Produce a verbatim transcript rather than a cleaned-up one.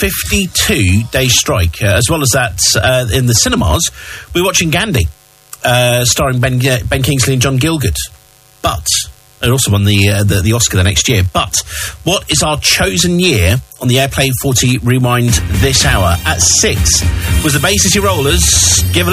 fifty-two day strike. Uh, as well as that, uh, in the cinemas, we're watching Gandhi, uh, starring Ben, uh, Ben Kingsley and John Gielgud. But... It also won the, uh, the the Oscar the next year. But what is our chosen year on the Airplay forty Rewind this hour? At six was the Bay City Rollers. Give a